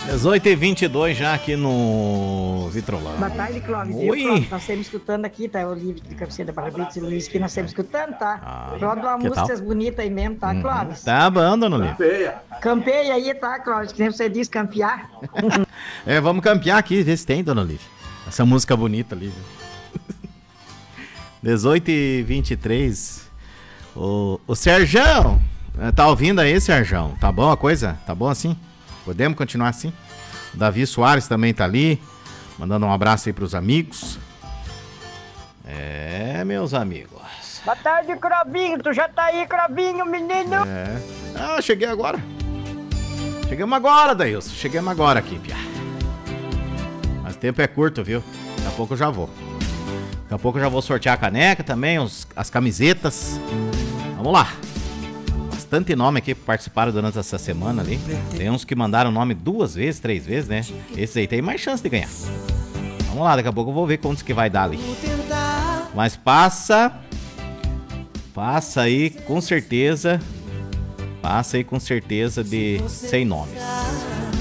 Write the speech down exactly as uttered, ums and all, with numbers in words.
dezoito e vinte e dois já aqui no Vitrolão. Boa tarde, Clóvis. Oi. Eu, Clóvis, nós estamos escutando aqui, tá? O livro de Cabeceira da Barabita e Luiz, que nós estamos escutando, tá? Ah, Roda uma que música tal? bonita aí mesmo, tá, Uhum. Clóvis? Tá bom, dona Olivia. Campeia aí, tá, Clóvis? Que nem você diz, campear. É, vamos campear aqui, ver se tem, dona Olivia. Essa música bonita ali. dezoito e vinte e três. O, o Serjão, tá ouvindo aí, Serjão? Tá bom a coisa? Tá bom assim? Podemos continuar assim? O Davi Soares também tá ali, mandando um abraço aí pros amigos. É, meus amigos. Boa tarde, Cravinho. Tu já tá aí, Cravinho, menino? É. Ah, cheguei agora. Chegamos agora, Dailson. Chegamos agora aqui, Pia. Mas o tempo é curto, viu? Daqui a pouco eu já vou. Daqui a pouco eu já vou sortear a caneca também, os, as camisetas. Vamos lá. Bastante nome aqui que participaram durante essa semana ali. Tem uns que mandaram nome duas vezes, três vezes, né? Esses aí tem mais chance de ganhar. Vamos lá, daqui a pouco eu vou ver quantos que vai dar ali. Mas passa... Passa aí com certeza... Passa aí com certeza de sem nomes.